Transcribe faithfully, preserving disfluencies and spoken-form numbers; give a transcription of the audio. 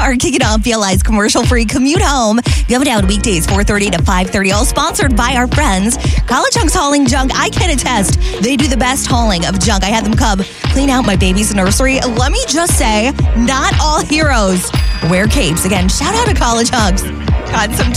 are kicking off B L I's commercial-free commute home. Going down weekdays four thirty to five thirty, all sponsored by our friends. College Hunks Hauling Junk. I can attest, they do the best hauling of junk. I had them come clean out my baby's nursery. Let me just say, not all heroes wear capes. Again, shout out to College Hunks. Got some